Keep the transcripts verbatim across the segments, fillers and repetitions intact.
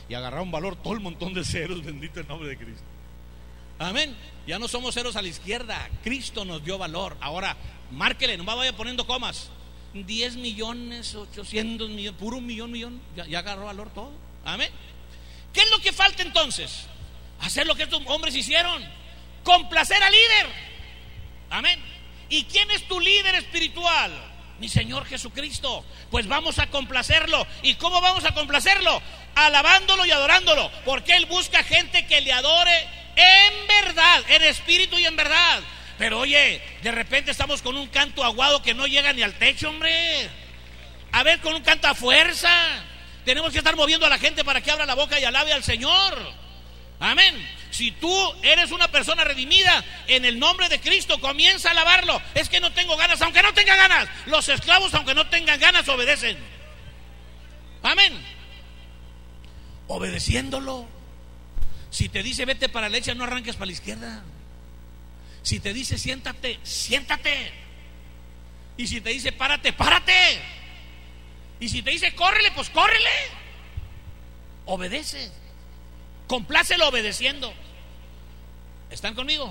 y agarraron valor todo el montón de ceros, bendito el nombre de Cristo. Amén. Ya no somos ceros a la izquierda, Cristo nos dio valor. Ahora, márquele, no vaya poniendo comas. diez millones, ochocientos millones, puro millón, millón, ya, ya agarró valor todo. Amén. ¿Qué es lo que falta entonces? Hacer lo que estos hombres hicieron, complacer al líder. Amén. ¿Y quién es tu líder espiritual? Mi Señor Jesucristo. Pues vamos a complacerlo. ¿Y cómo vamos a complacerlo? Alabándolo y adorándolo, porque Él busca gente que le adore en verdad, en espíritu y en verdad. Pero oye, de repente estamos con un canto aguado que no llega ni al techo, hombre. A ver, con un canto a fuerza. Tenemos que estar moviendo a la gente para que abra la boca y alabe al Señor. Amén. Si tú eres una persona redimida, en el nombre de Cristo comienza a alabarlo. Es que no tengo ganas, aunque no tenga ganas. Los esclavos, aunque no tengan ganas, obedecen. Amén. Obedeciéndolo. Si te dice vete para la derecha, no arranques para la izquierda. Si te dice siéntate, siéntate. Y si te dice párate, párate. Y si te dice córrele, pues córrele. Obedece. Complácelo obedeciendo. ¿Están conmigo?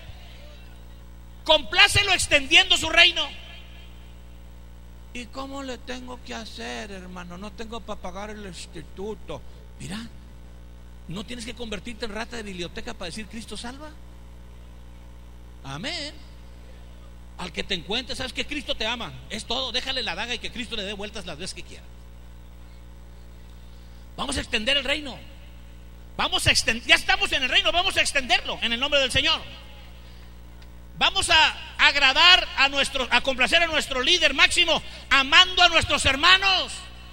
Complácelo extendiendo su reino. ¿Y cómo le tengo que hacer, hermano? No tengo para pagar el instituto. Mira, no tienes que convertirte en rata de biblioteca para decir Cristo salva. Amén. Al que te encuentres, sabes que Cristo te ama. Es todo, déjale la daga y que Cristo le dé vueltas las veces que quiera. Vamos a extender el reino. Vamos a extender, ya estamos en el reino, vamos a extenderlo en el nombre del Señor. Vamos a agradar a nuestro, a complacer a nuestro líder máximo, amando a nuestros hermanos.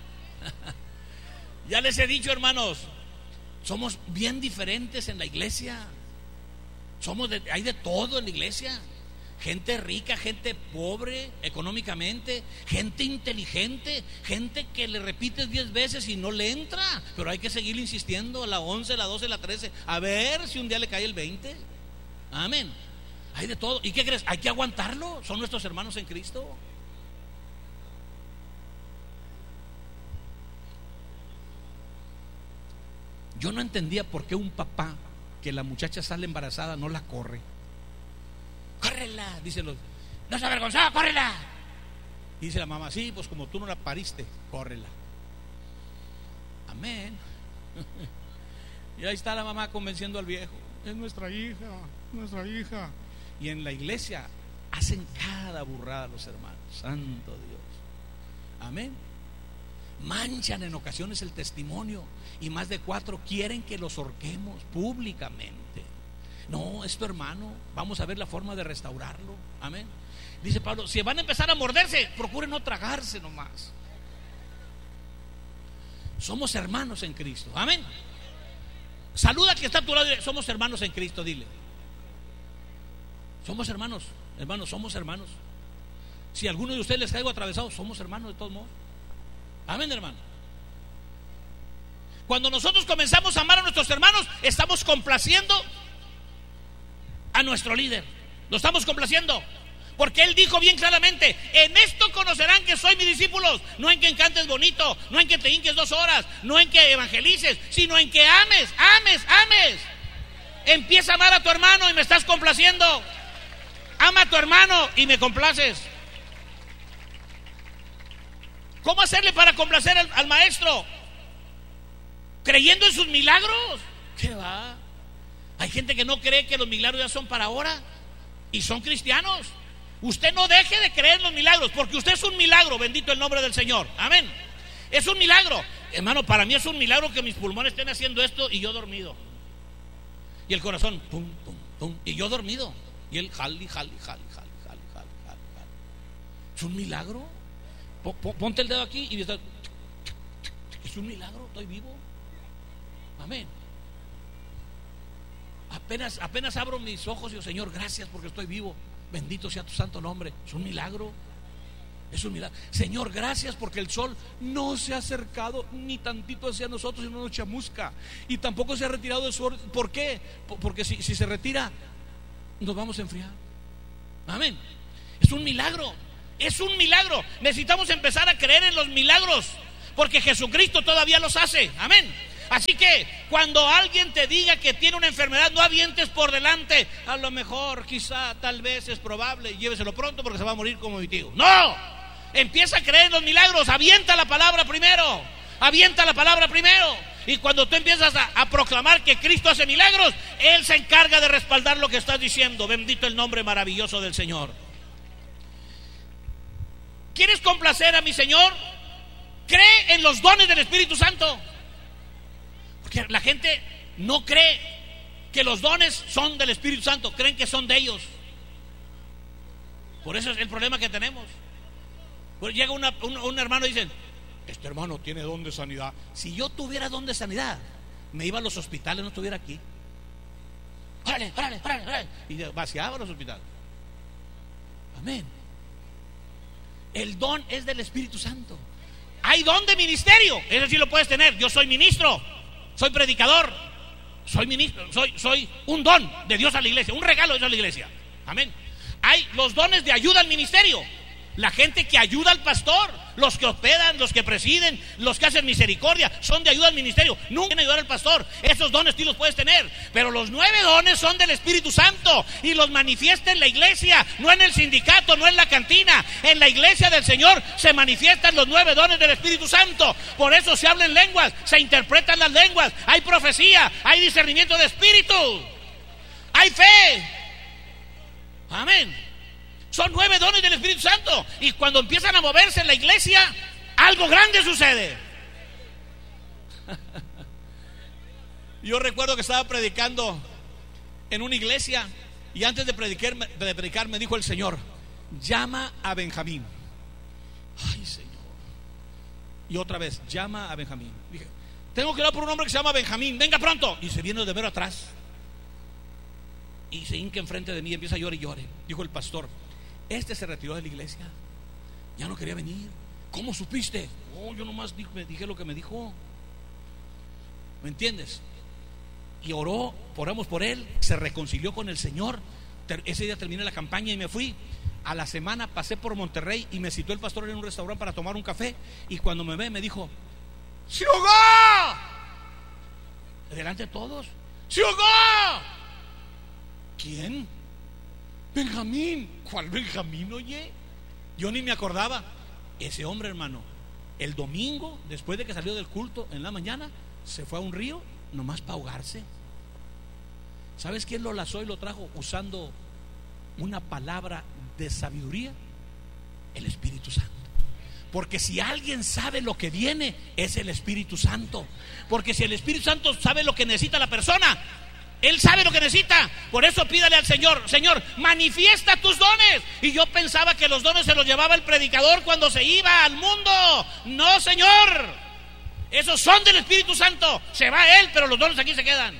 Ya les he dicho, hermanos, somos bien diferentes en la iglesia. Somos de, hay de todo en la iglesia. Gente rica, gente pobre económicamente, gente inteligente, gente que le repites diez veces y no le entra, pero hay que seguir insistiendo a la once, la doce, la trece, a ver si un día le cae el veinte. Amén. Hay de todo. ¿Y qué crees? Hay que aguantarlo. Son nuestros hermanos en Cristo. Yo no entendía por qué un papá que la muchacha sale embarazada no la corre. Córrela, dicen los, no se avergonzaba, córrela. Y dice la mamá, sí, pues como tú no la pariste, córrela. Amén. Y ahí está la mamá convenciendo al viejo, es nuestra hija, nuestra hija. Y en la iglesia hacen cada burrada los hermanos, santo Dios. Amén. Manchan en ocasiones el testimonio, y más de cuatro quieren que los horquemos públicamente. No, es tu hermano, vamos a ver la forma de restaurarlo. Amén. Dice Pablo, si van a empezar a morderse, procuren no tragarse nomás. Somos hermanos en Cristo. Amén. Saluda que está a tu lado, somos hermanos en Cristo, dile. Somos hermanos, hermanos, somos hermanos. Si a alguno de ustedes les caigo atravesado, somos hermanos de todos modos. Amén, hermano. Cuando nosotros comenzamos a amar a nuestros hermanos, estamos complaciendo a nuestro líder. Lo estamos complaciendo, porque él dijo bien claramente: en esto conocerán que soy mis discípulos, no en que cantes bonito, no en que te hinques dos horas, no en que evangelices, sino en que ames, ames, ames. Empieza a amar a tu hermano y me estás complaciendo. Ama a tu hermano y me complaces. ¿Cómo hacerle para complacer al, al maestro? Creyendo en sus milagros. ¿Qué va? Hay gente que no cree que los milagros ya son para ahora y son cristianos. Usted no deje de creer en los milagros, porque usted es un milagro, bendito el nombre del Señor. Amén. Es un milagro. Hermano, para mí es un milagro que mis pulmones estén haciendo esto y yo dormido. Y el corazón, pum, pum, pum, y yo dormido. Y él jali, jali, jali, jali, jali, jali, jali. Es un milagro. Ponte el dedo aquí y está. Es un milagro, estoy vivo. Amén. Apenas, apenas abro mis ojos y digo: Señor, gracias porque estoy vivo. Bendito sea tu santo nombre. Es un milagro. Es un milagro. Señor, gracias porque el sol no se ha acercado ni tantito hacia nosotros y no nos chamusca. Y tampoco se ha retirado del sol. ¿Por qué? Porque si, si se retira, nos vamos a enfriar. Amén. Es un milagro. Es un milagro. Necesitamos empezar a creer en los milagros, porque Jesucristo todavía los hace. Amén. Así que cuando alguien te diga que tiene una enfermedad, no avientes por delante. A lo mejor, quizá, tal vez, es probable. Lléveselo pronto porque se va a morir como mi tío. No, empieza a creer en los milagros. Avienta la palabra primero. Avienta la palabra primero. Y cuando tú empiezas a, a proclamar que Cristo hace milagros, Él se encarga de respaldar lo que estás diciendo. Bendito el nombre maravilloso del Señor. ¿Quieres complacer a mi Señor? Cree en los dones del Espíritu Santo. Porque la gente no cree que los dones son del Espíritu Santo, creen que son de ellos. Por eso es el problema que tenemos. Pues llega una, un, un hermano y dicen: este hermano tiene don de sanidad. Si yo tuviera don de sanidad, me iba a los hospitales, no estuviera aquí. ¡Órale, órale, órale, órale! Y vaciaba los hospitales. Amén. El don es del Espíritu Santo. Hay don de ministerio, es decir, lo puedes tener. Yo soy ministro, soy predicador, soy ministro, soy, soy un don de Dios a la iglesia, un regalo de Dios a la iglesia. Amén. Hay los dones de ayuda al ministerio. La gente que ayuda al pastor, los que hospedan, los que presiden, los que hacen misericordia, son de ayuda al ministerio. Nunca van a ayudar al pastor. Esos dones sí los puedes tener, pero los nueve dones son del Espíritu Santo y los manifiesta en la iglesia, no en el sindicato, no en la cantina. En la iglesia del Señor se manifiestan los nueve dones del Espíritu Santo. Por eso se habla en lenguas, se interpretan las lenguas, hay profecía, hay discernimiento de espíritu, hay fe. Amén. Son nueve dones del Espíritu Santo. Y cuando empiezan a moverse en la iglesia, algo grande sucede. Yo recuerdo que estaba predicando en una iglesia, y antes de predicar, de predicar me dijo el Señor: llama a Benjamín. Ay, Señor. Y otra vez, llama a Benjamín. Dije: tengo que ir por un hombre que se llama Benjamín, venga pronto. Y se viene de ver atrás y se hinca enfrente de mí y empieza a llorar y llore. Dijo el pastor: este se retiró de la iglesia, ya no quería venir. ¿Cómo supiste? Oh, yo nomás dije, me dije lo que me dijo. ¿Me entiendes? Y oró, oramos por él, se reconcilió con el Señor. Ese día terminé la campaña y me fui. A la semana pasé por Monterrey y me citó el pastor en un restaurante para tomar un café. Y cuando me ve me dijo: ¡se ahogó! Delante de todos: ¡se ahogó! ¿Quién? Benjamín. ¿Cuál Benjamín, oye? Yo ni me acordaba. Ese hombre, hermano, el domingo, después de que salió del culto en la mañana, se fue a un río nomás para ahogarse. ¿Sabes quién lo lazó y lo trajo? Usando una palabra de sabiduría: el Espíritu Santo. Porque si alguien sabe lo que viene, es el Espíritu Santo. Porque si el Espíritu Santo sabe lo que necesita la persona, Él sabe lo que necesita. Por eso pídale al Señor: Señor, manifiesta tus dones. Y yo pensaba que los dones se los llevaba el predicador cuando se iba al mundo. No, Señor, esos son del Espíritu Santo. Se va Él, pero los dones aquí se quedan.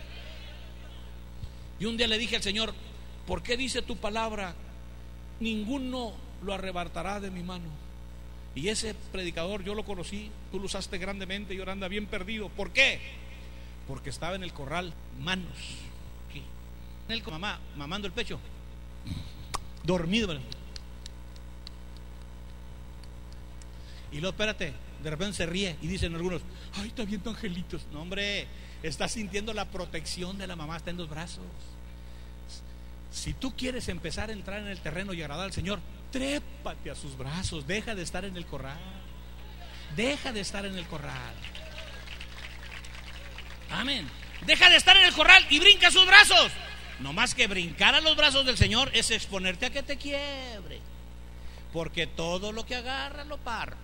Y un día le dije al Señor: ¿por qué dice tu palabra, ninguno lo arrebatará de mi mano? Y ese predicador yo lo conocí, tú lo usaste grandemente y ahora anda bien perdido. ¿Por qué? Porque estaba en el corral, manos aquí, en el mamá, mamando el pecho, dormido, ¿verdad? Y luego espérate, de repente se ríe y dicen algunos: ay, está viendo angelitos. No, hombre, está sintiendo la protección de la mamá, está en los brazos. Si tú quieres empezar a entrar en el terreno y agradar al Señor, trépate a sus brazos. Deja de estar en el corral. Deja de estar en el corral. Amén. Deja de estar en el corral y brinca a sus brazos. No más que brincar a los brazos del Señor es exponerte a que te quiebre. Porque todo lo que agarra lo parte.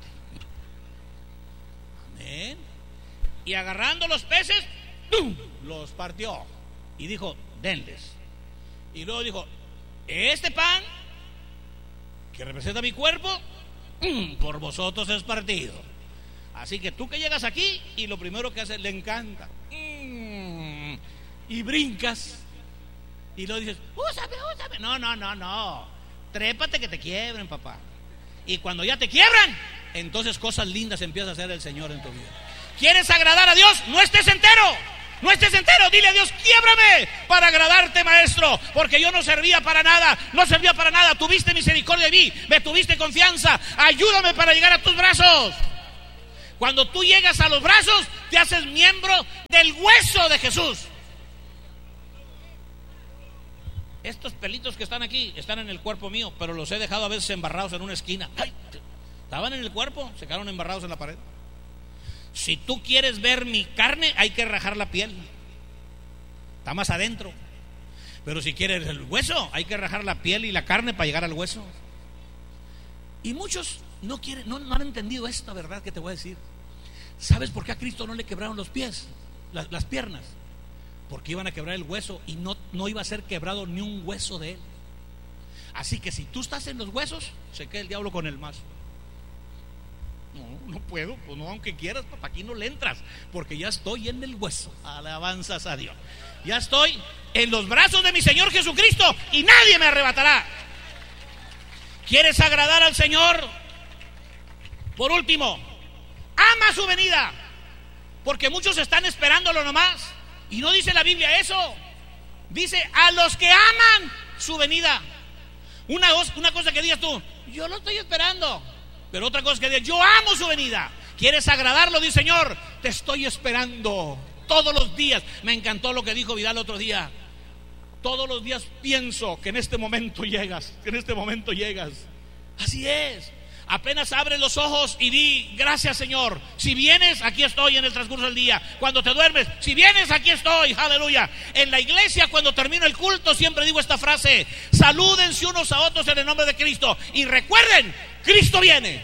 Amén. Y agarrando los peces, ¡tum!, los partió. Y dijo: denles. Y luego dijo: este pan que representa mi cuerpo, por vosotros es partido. Así que tú que llegas aquí y lo primero que haces, le encanta, y brincas y luego dices: úsame, úsame. No, no, no, no, trépate que te quiebren, papá. Y cuando ya te quiebran, entonces cosas lindas empieza a hacer el Señor en tu vida. ¿Quieres agradar a Dios? No estés entero. No estés entero, dile a Dios: quiébrame para agradarte, maestro, porque yo no servía para nada, no servía para nada. Tuviste misericordia de mí, me tuviste confianza, ayúdame para llegar a tus brazos. Cuando tú llegas a los brazos, te haces miembro del hueso de Jesús. Estos pelitos que están aquí están en el cuerpo mío, pero los he dejado a veces embarrados en una esquina. ¡Ay! Estaban en el cuerpo, se quedaron embarrados en la pared. Si tú quieres ver mi carne, hay que rajar la piel. Está más adentro. Pero si quieres el hueso, hay que rajar la piel y la carne para llegar al hueso. Y muchos no quieren, no, no han entendido esta verdad que te voy a decir. ¿Sabes por qué a Cristo no le quebraron los pies, las, las piernas? Porque iban a quebrar el hueso y no, no iba a ser quebrado ni un hueso de él. Así que si tú estás en los huesos, se queda el diablo con el mazo. No, no puedo, pues no, aunque quieras, papá, aquí no le entras, porque ya estoy en el hueso. Alabanzas a Dios. Ya estoy en los brazos de mi Señor Jesucristo y nadie me arrebatará. ¿Quieres agradar al Señor? Por último, ama su venida, porque muchos están esperándolo nomás. Y no dice la Biblia eso. Dice a los que aman su venida. Una, una cosa que digas tú, yo lo estoy esperando. Pero otra cosa que digas, yo amo su venida. ¿Quieres agradarlo? Dice Señor, te estoy esperando todos los días. Me encantó lo que dijo Vidal otro día. Todos los días pienso que en este momento llegas, que en este momento llegas. Así es. Apenas abres los ojos y di, gracias Señor. Si vienes, aquí estoy en el transcurso del día. Cuando te duermes, si vienes, aquí estoy, aleluya. En la iglesia, cuando termino el culto, siempre digo esta frase: salúdense unos a otros en el nombre de Cristo. Y recuerden, Cristo viene.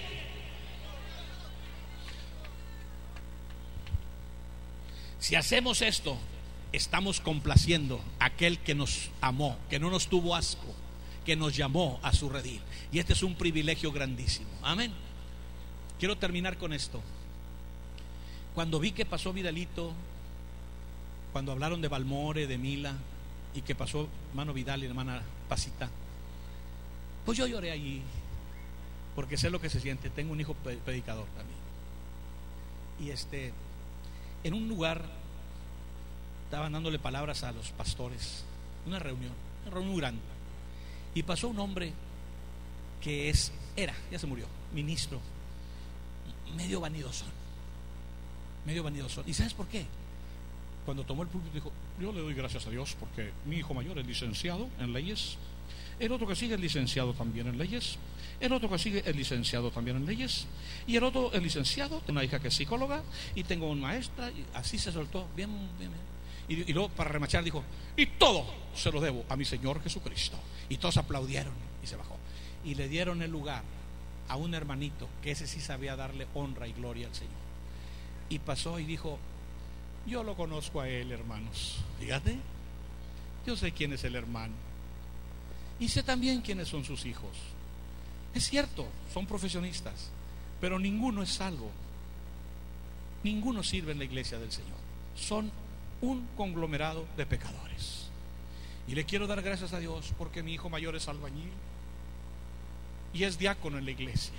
Si hacemos esto, estamos complaciendo a aquel que nos amó, que no nos tuvo asco, que nos llamó a su redil. Y este es un privilegio grandísimo. Amén. Quiero terminar con esto. Cuando vi que pasó Vidalito, cuando hablaron de Balmore, de Mila, y que pasó hermano Vidal y hermana Pasita, pues yo lloré allí, porque sé lo que se siente. Tengo un hijo predicador también. Y este, en un lugar estaban dándole palabras a los pastores, una reunión, una reunión grande. Y pasó un hombre que es, era, ya se murió, ministro, medio vanidosón, medio vanidosón. ¿Y sabes por qué? Cuando tomó el púlpito dijo, yo le doy gracias a Dios porque mi hijo mayor es licenciado en leyes, el otro que sigue es licenciado también en leyes, el otro que sigue es licenciado también en leyes, y el otro es licenciado, tengo una hija que es psicóloga, y tengo una maestra, y así se soltó, bien, bien, bien. Y, y luego para remachar dijo, y todo se lo debo a mi Señor Jesucristo. Y todos aplaudieron y se bajó. Y le dieron el lugar a un hermanito que ese sí sabía darle honra y gloria al Señor. Y pasó y dijo, yo lo conozco a él, hermanos. Fíjate, yo sé quién es el hermano y sé también quiénes son sus hijos. Es cierto, son profesionistas, pero ninguno es salvo. Ninguno sirve en la iglesia del Señor. Son un conglomerado de pecadores. Y le quiero dar gracias a Dios porque mi hijo mayor es albañil y es diácono en la iglesia.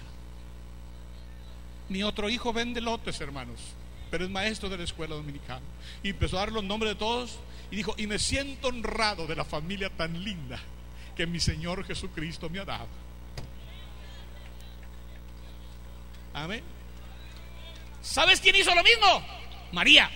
Mi otro hijo vende lotes, hermanos, pero es maestro de la escuela dominical. Y empezó a dar los nombres de todos y dijo, y me siento honrado de la familia tan linda que mi Señor Jesucristo me ha dado. Amén. ¿Sabes quién hizo lo mismo? María.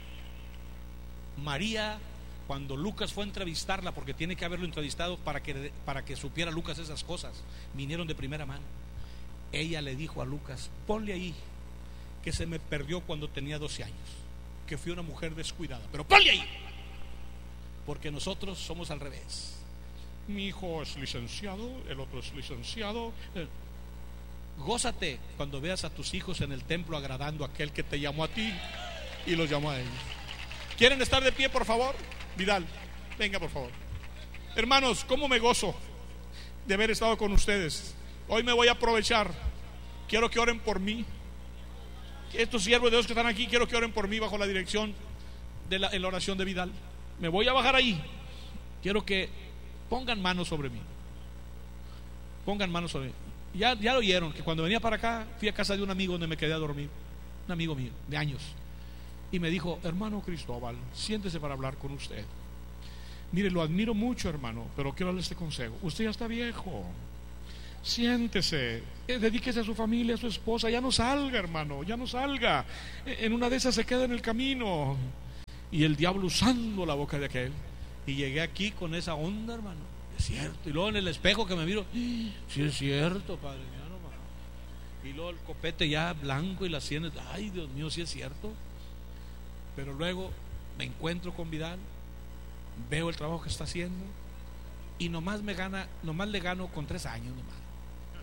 María, cuando Lucas fue a entrevistarla, porque tiene que haberlo entrevistado para que, para que supiera Lucas esas cosas, vinieron de primera mano. Ella le dijo a Lucas, ponle ahí que se me perdió cuando tenía doce años, que fui una mujer descuidada, pero ponle ahí, porque nosotros somos al revés. Mi hijo es licenciado, el otro es licenciado. Gózate cuando veas a tus hijos en el templo agradando a aquel que te llamó a ti y los llamó a ellos. ¿Quieren estar de pie, por favor? Vidal, venga, por favor. Hermanos, cómo me gozo de haber estado con ustedes. Hoy me voy a aprovechar. Quiero que oren por mí. Estos siervos de Dios que están aquí, quiero que oren por mí bajo la dirección de la, en la oración de Vidal. Me voy a bajar ahí. Quiero que pongan manos sobre mí. Pongan manos sobre mí. Ya, ya lo oyeron, que cuando venía para acá fui a casa de un amigo donde me quedé a dormir. Un amigo mío, de años. Y me dijo, hermano Cristóbal, siéntese para hablar con usted. Mire, lo admiro mucho, hermano, pero quiero darle este consejo. Usted ya está viejo. siéntese, eh, dedíquese a su familia, a su esposa, ya no salga, hermano, ya no salga. En una de esas se queda en el camino. Y el diablo usando la boca de aquel. Y llegué aquí con esa onda, hermano. Es cierto. Y luego en el espejo que me miro, sí es cierto, padre. Mira nomás. Y luego el copete ya blanco y las sienes, ay Dios mío, sí es cierto. Pero luego me encuentro con Vidal, veo el trabajo que está haciendo y nomás me gana, nomás le gano con tres años nomás.